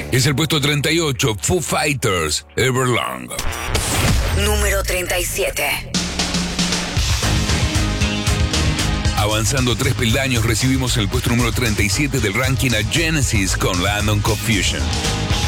Es el puesto 38, Foo Fighters, Everlong. Número 37. Avanzando 3 peldaños, recibimos el puesto número 37 del ranking a Genesis con Land on Confusion.